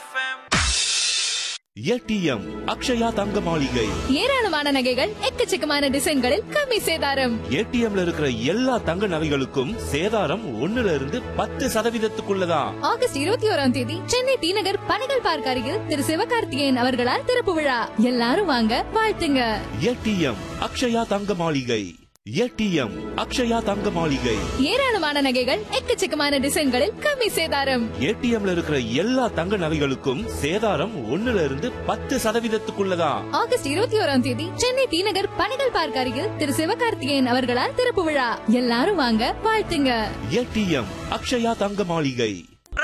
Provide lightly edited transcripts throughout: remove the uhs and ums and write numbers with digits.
ATM Akshaya தங்க மாளிகை. ஏராளமான நகைகள் எக்கச்சக்கமான டிசைன்களில் கம்மி சேதாரம். ஏடிஎம்ல இருக்கிற எல்லா தங்க நகைகளுக்கும் சேதாரம் 1% ஆகஸ்ட் 21ஆம் தேதி சென்னை டி நகர் பணிகள் பார்க் அருகில் திரு சிவகார்த்திகேயன் அவர்களால் திறப்பு விழா. எல்லாரும் வாங்க, வாழ்த்துங்க. ஏடிஎம் அக்ஷயா தங்க மாளிகை. ஏடிஎம் அக்ஷயா தங்க மாளிகை. ஏராளமான நகைகள் எக்கச்சக்கமான டிசைன்களில் கம்மி சேதாரம். ஏடிஎம்ல இருக்கிற எல்லா தங்க நகைகளுக்கும் சேதாரம் 1% ஆகஸ்ட் 21ஆம் தேதி சென்னை டி நகர் பணிகள் பார்க் அருகில் திரு சிவகார்த்திகேயன் அவர்களால் திறப்பு விழா. எல்லாரும் வாங்க, வாழ்த்துங்க. ஏடிஎம் அக்ஷயா தங்க மாளிகை.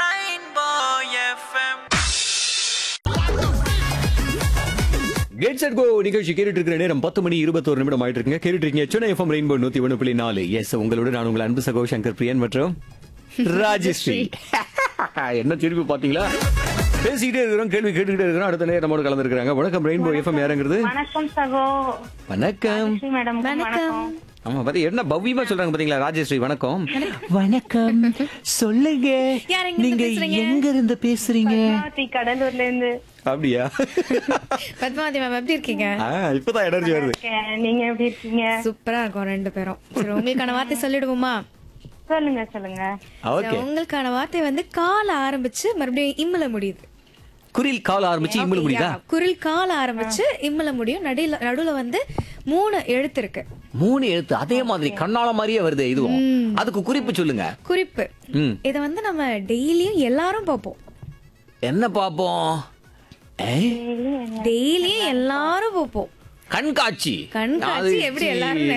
கெட் செட் கோ நிகழ்ச்சி கேட்டுட்டு இருக்கிற நேரம் 10 மணி 21 நிமிடம் ஆயிட்டு இருக்குங்க. கேட்டுட்டு இருக்கீங்க சென்னை எஃப்எம் ரெயின்போ 101.4. எஸ், உங்களோட நான் உங்கள் அன்பு சகோ சங்கர் பிரியன் மற்றும் ராஜஸ்ரீ. என்ன திருப்பி பாத்தீங்களா? பேசிக்கிட்டே இருக்கிறோம், கேள்வி கேட்டுக்கிட்டே இருக்கிறோம். அடுத்த நேரம் நம்மோட கலந்துருக்காங்க. வணக்கம் ரெயின்போ எஃப்எம், யாருங்கிறது? வணக்கம் சகோ. வணக்கம் மேடம். வணக்கம். ஆமா, பாத்தி என்ன பவ்யமா சொல்றாங்க பாத்தீங்களா? ராஜஸ்ரீ வணக்கம். வணக்கம், சொல்லுங்க, நீங்க எங்க இருந்து பேசுறீங்க? கடலூர்ல இருந்து. அப்படியா? பத்மாவதி மேம் எப்படி இருக்கீங்க? இப்பதான் எனர்ஜி வருது. நீங்க எப்படி இருக்கீங்க? சூப்பரா இருக்கும் ரெண்டு பேரும். சரி, உங்களுக்கான வார்த்தை சொல்லிடுவோமா? சொல்லுங்க. ஓகே, உங்களுக்கான வார்த்தை வந்து கால ஆரம்பிச்சு மறுபடியும் இம்மல முடியுது. குரில் கால ஆரம்பிச்சு இம்முல முடியுதா? குரில் கால ஆரம்பிச்சு இம்மல முடியும். நடுவுல வந்து 3 எழுத்து இருக்கு. 3 எழுத்து அதே மாதிரி கண்ணால மாதிரியே வருது. இதுவும் அதுக்கு குறிப்பு சொல்லுங்க. குறிப்பு இத வந்து நம்ம டெய்லியும் எல்லாரும் பார்ப்போம். என்ன பாப்போம்? டெய்லியும் எல்லாரும் பார்ப்போம். கண்காட்சி. கண்காட்சி எப்படி எல்லாரும்